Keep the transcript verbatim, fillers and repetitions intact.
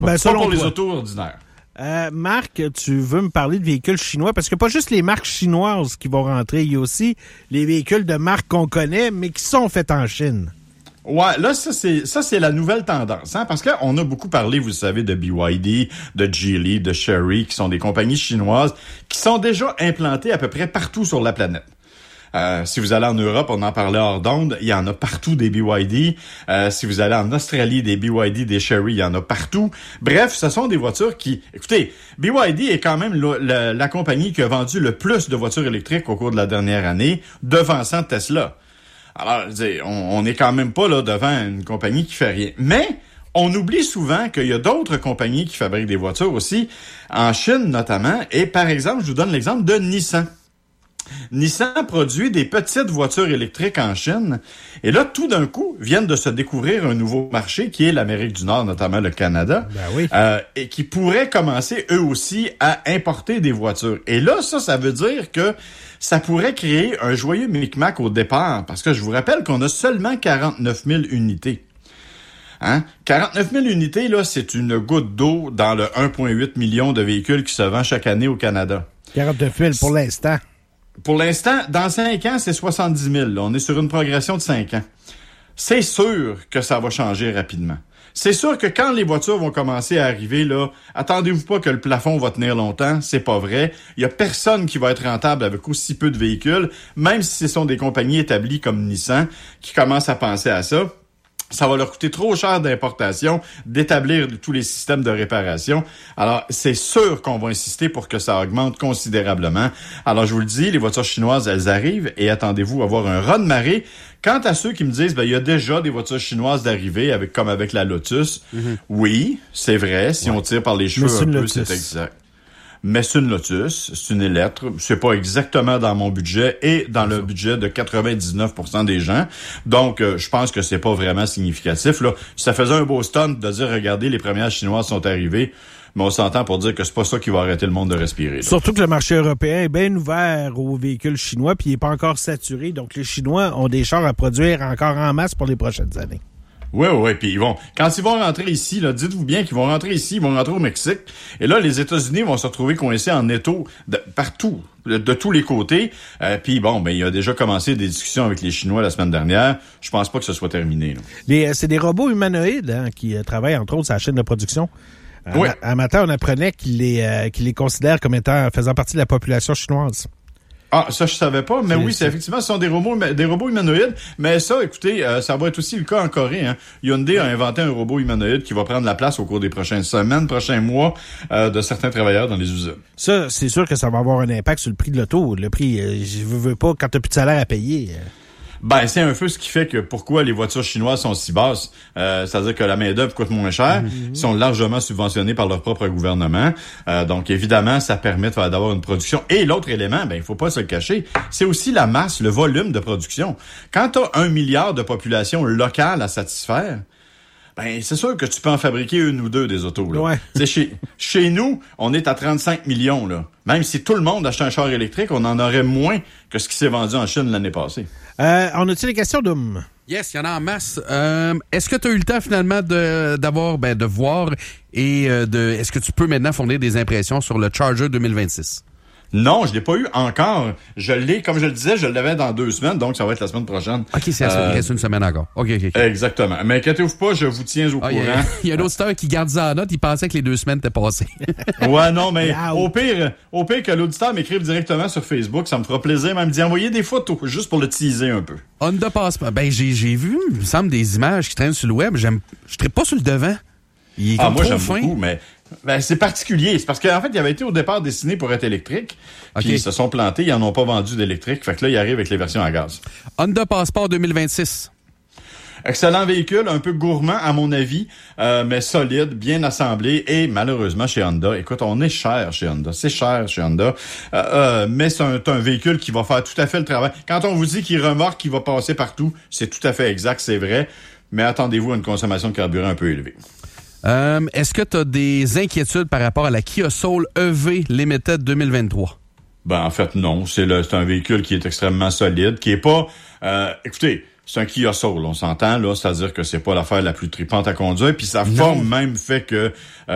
Ben, pas selon pour les toi. autos ordinaires. Euh, Marc, tu veux me parler de véhicules chinois? Parce que pas juste les marques chinoises qui vont rentrer, il y a aussi les véhicules de marques qu'on connaît, mais qui sont faits en Chine. Ouais, là, ça, c'est, ça, c'est la nouvelle tendance, hein, parce qu'on a beaucoup parlé, vous savez, de B Y D, de Geely, de Chery, qui sont des compagnies chinoises qui sont déjà implantées à peu près partout sur la planète. Euh, si vous allez en Europe, on en parlait hors d'onde, il y en a partout des B Y D. Euh, si vous allez en Australie, des B Y D, des Chery, il y en a partout. Bref, ce sont des voitures qui... Écoutez, B Y D est quand même la, la, la compagnie qui a vendu le plus de voitures électriques au cours de la dernière année, devançant Tesla. Alors, on, on est quand même pas là devant une compagnie qui fait rien. Mais on oublie souvent qu'il y a d'autres compagnies qui fabriquent des voitures aussi, en Chine notamment. Et par exemple, je vous donne l'exemple de Nissan. Nissan produit des petites voitures électriques en Chine. Et là, tout d'un coup, viennent de se découvrir un nouveau marché qui est l'Amérique du Nord, notamment le Canada. Ben oui. Euh, et qui pourrait commencer, eux aussi, à importer des voitures. Et là, ça, ça veut dire que ça pourrait créer un joyeux micmac au départ. Parce que je vous rappelle qu'on a seulement quarante-neuf mille unités. Hein? quarante-neuf mille unités, là, c'est une goutte d'eau dans le un virgule huit million de véhicules qui se vendent chaque année au Canada. quarante-neuf mille pour l'instant. Pour l'instant, dans cinq ans, c'est soixante-dix mille. Là. On est sur une progression de cinq ans. C'est sûr que ça va changer rapidement. C'est sûr que quand les voitures vont commencer à arriver, là, attendez-vous pas que le plafond va tenir longtemps. C'est pas vrai. Il y a personne qui va être rentable avec aussi peu de véhicules, même si ce sont des compagnies établies comme Nissan qui commencent à penser à ça. Ça va leur coûter trop cher d'importation, d'établir tous les systèmes de réparation. Alors, c'est sûr qu'on va insister pour que ça augmente considérablement. Alors, je vous le dis, les voitures chinoises, elles arrivent et attendez-vous à avoir un raz de marée. Quant à ceux qui me disent, ben, il y a déjà des voitures chinoises d'arrivée, avec, comme avec la Lotus. Mm-hmm. Oui, c'est vrai. Si ouais. on tire par les cheveux un peu, Lotus. C'est exact. Mais c'est une Lotus, c'est une lettre, c'est pas exactement dans mon budget et dans le budget de quatre-vingt-dix-neuf pour cent des gens. Donc, euh, je pense que c'est pas vraiment significatif. Là, ça faisait un beau stunt de dire, regardez, les premières chinoises sont arrivées. Mais on s'entend pour dire que c'est pas ça qui va arrêter le monde de respirer. Là. Surtout que le marché européen est bien ouvert aux véhicules chinois puis il est pas encore saturé. Donc, les Chinois ont des chars à produire encore en masse pour les prochaines années. Oui, oui, puis ils vont. Quand ils vont rentrer ici, là, dites-vous bien qu'ils vont rentrer ici, ils vont rentrer au Mexique. Et là, les États-Unis vont se retrouver coincés en étau de, partout, de, de tous les côtés. Euh, puis bon, ben il a déjà commencé des discussions avec les Chinois la semaine dernière. Je pense pas que ce soit terminé. Là. Les, c'est des robots humanoïdes hein, qui euh, travaillent entre autres sur la chaîne de production. Euh, oui. Un matin, on apprenait qu'ils les, euh, qu'ils les considèrent comme étant faisant partie de la population chinoise. Ah, ça, je savais pas, mais c'est, oui, c'est, c'est effectivement, ce sont des robots, des robots humanoïdes. Mais ça, écoutez, euh, ça va être aussi le cas en Corée. Hein. Hyundai a inventé un robot humanoïde qui va prendre la place au cours des prochaines semaines, prochains mois euh, de certains travailleurs dans les usines. Ça, c'est sûr que ça va avoir un impact sur le prix de l'auto. Le prix, euh, je veux, veux pas, quand t'as plus de salaire à payer... Euh... Ben, c'est un peu ce qui fait que pourquoi les voitures chinoises sont si basses. Euh, c'est-à-dire que la main-d'œuvre coûte moins cher. Mm-hmm. Ils sont largement subventionnés par leur propre gouvernement. Euh, donc, évidemment, ça permet d'avoir une production. Et l'autre élément, ben, il faut pas se le cacher, c'est aussi la masse, le volume de production. Quand tu as un milliard de population locale à satisfaire, ben, c'est sûr que tu peux en fabriquer une ou deux des autos, là. Ouais. T'sais, chez, chez nous, on est à trente-cinq millions, là. Même si tout le monde achetait un char électrique, on en aurait moins que ce qui s'est vendu en Chine l'année passée. Euh, on a-t-il des questions, Doom? Yes, il y en a en masse. Euh, est-ce que tu as eu le temps, finalement, de, d'avoir, ben, de voir et euh, de, est-ce que tu peux maintenant fournir des impressions sur le Charger deux mille vingt-six? Non, je l'ai pas eu encore. Je l'ai, comme je le disais, je l'avais dans deux semaines, donc ça va être la semaine prochaine. OK, c'est euh, il reste une semaine encore. OK, OK, OK. Exactement. Mais inquiétez-vous pas, je vous tiens au ah, courant. Il y a, y a un auditeur qui garde ça en note, il pensait que les deux semaines étaient passées. Ouais, non, mais au pire, au pire que l'auditeur m'écrive directement sur Facebook, ça me fera plaisir même d'y envoyer des photos, juste pour le teaser un peu. Honda passe pas. Ben, j'ai, j'ai vu, il me semble, des images qui traînent sur le web. J'aime, je traite pas sur le devant. Il est ah, comme moi, trop j'aime fin. beaucoup, mais ben, c'est particulier. C'est parce qu'en fait, il avait été au départ destiné pour être électrique. Puis okay. Ils se sont plantés, ils en ont pas vendu d'électrique. Fait que là, il arrive avec les versions à gaz. Honda Passport deux mille vingt-six. Excellent véhicule, un peu gourmand à mon avis, euh, mais solide, bien assemblé. Et malheureusement, chez Honda, écoute, on est cher chez Honda. C'est cher chez Honda. Euh, euh, mais c'est un, un véhicule qui va faire tout à fait le travail. Quand on vous dit qu'il remorque, qu'il va passer partout, c'est tout à fait exact, c'est vrai. Mais attendez-vous à une consommation de carburant un peu élevée. Euh, est-ce que tu as des inquiétudes par rapport à la Kia Soul E V Limited deux mille vingt-trois? Ben, en fait, non. C'est, le, c'est un véhicule qui est extrêmement solide, qui est pas... Euh, écoutez, c'est un Kia Soul, on s'entend, là. C'est-à-dire que c'est pas l'affaire la plus tripante à conduire. Puis sa non. forme même fait que